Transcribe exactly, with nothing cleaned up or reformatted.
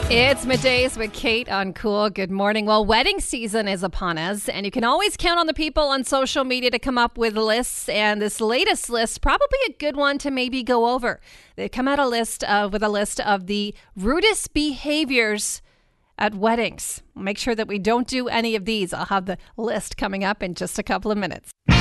It's Middays with Kate on Cool. Good morning. Well, wedding season is upon us, and you can always count on the people on social media to come up with lists. And this latest list, probably a good one to maybe go over. They come out a list of, with a list of the rudest behaviors at weddings. Make sure that we don't do any of these. I'll have the list coming up in just a couple of minutes.